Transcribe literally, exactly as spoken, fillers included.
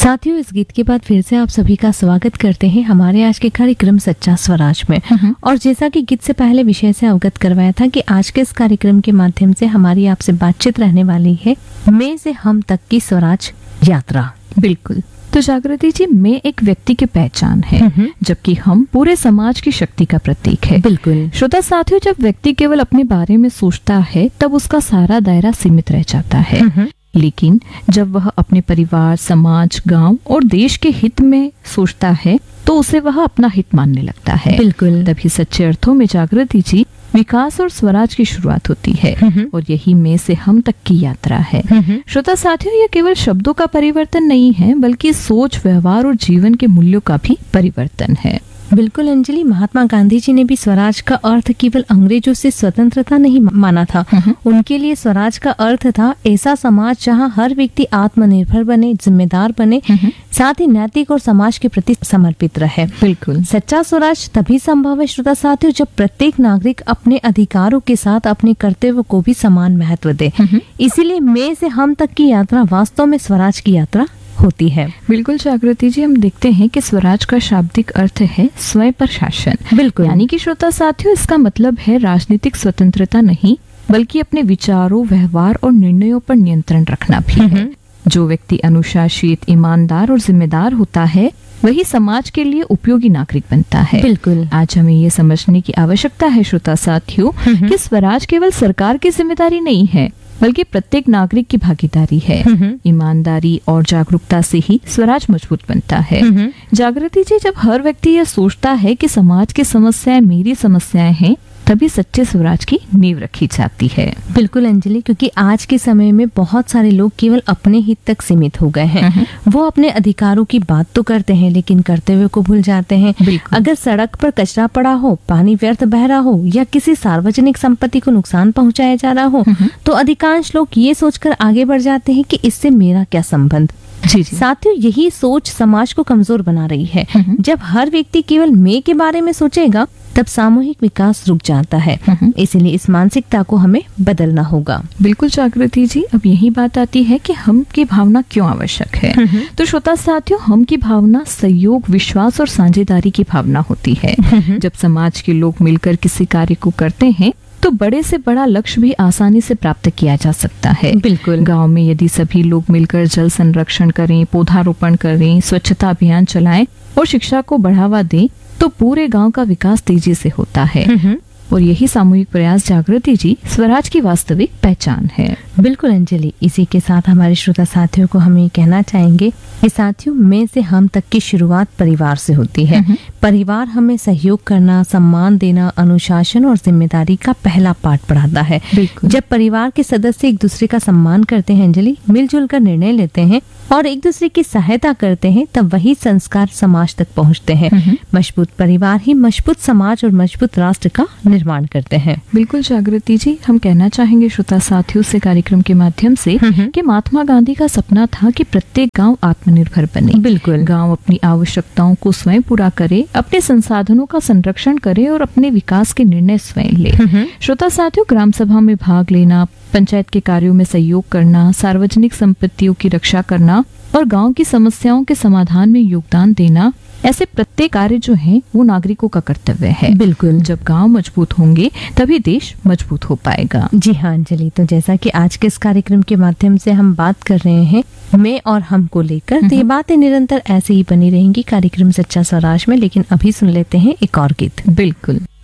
साथियों, इस गीत के बाद फिर से आप सभी का स्वागत करते हैं हमारे आज के कार्यक्रम सच्चा स्वराज में। और जैसा कि गीत से पहले विषय से अवगत करवाया था कि आज के इस कार्यक्रम के माध्यम से हमारी आपसे बातचीत रहने वाली है मैं से हम तक की स्वराज यात्रा। बिल्कुल। तो जागृति जी, मैं एक व्यक्ति की पहचान है, जबकि हम पूरे समाज की शक्ति का प्रतीक है। बिल्कुल। श्रोता साथियों, जब व्यक्ति केवल अपने बारे में सोचता है तब उसका सारा दायरा सीमित रह जाता है, लेकिन जब वह अपने परिवार, समाज, गांव और देश के हित में सोचता है तो उसे वह अपना हित मानने लगता है। बिल्कुल। तभी सच्चे अर्थों में जागृति जी विकास और स्वराज की शुरुआत होती है और यही मैं से हम तक की यात्रा है। श्रोता साथियों, यह केवल शब्दों का परिवर्तन नहीं है, बल्कि सोच, व्यवहार और जीवन के मूल्यों का भी परिवर्तन है। बिल्कुल अंजलि, महात्मा गांधी जी ने भी स्वराज का अर्थ केवल अंग्रेजों से स्वतंत्रता नहीं माना था। उनके लिए स्वराज का अर्थ था ऐसा समाज जहां हर व्यक्ति आत्मनिर्भर बने, जिम्मेदार बने, साथ ही नैतिक और समाज के प्रति समर्पित रहे। बिल्कुल। सच्चा स्वराज तभी संभव है श्रोता साथियों, जब प्रत्येक नागरिक अपने अधिकारों के साथ अपने कर्तव्य को भी समान महत्व दे। इसीलिए मैं से हम तक की यात्रा वास्तव में स्वराज की यात्रा होती है। बिल्कुल जागृति जी, हम देखते हैं कि स्वराज का शाब्दिक अर्थ है स्वयं पर शासन। बिल्कुल। यानी कि श्रोता साथियों, इसका मतलब है राजनीतिक स्वतंत्रता नहीं, बल्कि अपने विचारों, व्यवहार और निर्णयों पर नियंत्रण रखना भी है। जो व्यक्ति अनुशासित, ईमानदार और जिम्मेदार होता है वही समाज के लिए उपयोगी नागरिक बनता है। बिल्कुल। आज हमें ये समझने की आवश्यकता है श्रोता साथियों कि स्वराज केवल सरकार की जिम्मेदारी नहीं है, बल्कि प्रत्येक नागरिक की भागीदारी है। ईमानदारी और जागरूकता से ही स्वराज मजबूत बनता है। जागृति जी, जब हर व्यक्ति यह सोचता है कि समाज की समस्याएं मेरी समस्याएं हैं, तभी सच्चे स्वराज की नींव रखी जाती है। बिल्कुल अंजलि, क्योंकि आज के समय में बहुत सारे लोग केवल अपने हित तक सीमित हो गए हैं। वो अपने अधिकारों की बात तो करते हैं लेकिन कर्तव्य को भूल जाते हैं। अगर सड़क पर कचरा पड़ा हो, पानी व्यर्थ बह रहा हो या किसी सार्वजनिक संपत्ति को नुकसान पहुंचाया जा रहा हो, तो अधिकांश लोग ये सोचकर आगे बढ़ जाते हैं कि इससे मेरा क्या संबंध। जी जी। साथियों, यही सोच समाज को कमजोर बना रही है। जब हर व्यक्ति केवल मैं के बारे में सोचेगा तब सामूहिक विकास रुक जाता है। इसीलिए इस मानसिकता को हमें बदलना होगा। बिल्कुल जागृति जी, अब यही बात आती है कि हम की भावना क्यों आवश्यक है। तो श्रोता साथियों, हम की भावना सहयोग, विश्वास और साझेदारी की भावना होती है। जब समाज के लोग मिलकर किसी कार्य को करते हैं तो बड़े से बड़ा लक्ष्य भी आसानी से प्राप्त किया जा सकता है। बिल्कुल। गांव में यदि सभी लोग मिलकर जल संरक्षण करें, पौधारोपण करें, स्वच्छता अभियान चलाएं और शिक्षा को बढ़ावा दें, तो पूरे गांव का विकास तेजी से होता है। और यही सामूहिक प्रयास जागृति जी स्वराज की वास्तविक पहचान है। बिल्कुल अंजलि, इसी के साथ हमारे श्रोता साथियों को हम ये कहना चाहेंगे कि साथियों, मैं से हम तक की शुरुआत परिवार से होती है। परिवार हमें सहयोग करना, सम्मान देना, अनुशासन और जिम्मेदारी का पहला पाठ पढ़ाता है। जब परिवार के सदस्य एक दूसरे का सम्मान करते हैं अंजलि, मिलजुल कर निर्णय लेते हैं और एक दूसरे की सहायता करते हैं, तब वही संस्कार समाज तक पहुंचते हैं। मजबूत परिवार ही मजबूत समाज और मजबूत राष्ट्र का निर्माण करते हैं। बिल्कुल जागृति जी, हम कहना चाहेंगे श्रोता साथियों से कार्यक्रम के माध्यम से कि महात्मा गांधी का सपना था कि प्रत्येक गांव आत्मनिर्भर बने। बिल्कुल। गांव अपनी आवश्यकताओं को स्वयं पूरा करे, अपने संसाधनों का संरक्षण करे और अपने विकास के निर्णय स्वयं ले। श्रोता साथियों, ग्राम सभा में भाग लेना, पंचायत के कार्यों में सहयोग करना, सार्वजनिक संपत्तियों की रक्षा करना और गांव की समस्याओं के समाधान में योगदान देना, ऐसे प्रत्येक कार्य जो है वो नागरिकों का कर्तव्य है। बिल्कुल। जब गांव मजबूत होंगे तभी देश मजबूत हो पाएगा। जी हाँ अंजलि, तो जैसा कि आज के इस कार्यक्रम के माध्यम से हम बात कर रहे हैं मैं और हम को लेकर, तो ये बातें निरंतर ऐसे ही बनी रहेंगी कार्यक्रम सच्चा स्वराज में। लेकिन अभी सुन लेते हैं एक और गीत। बिल्कुल।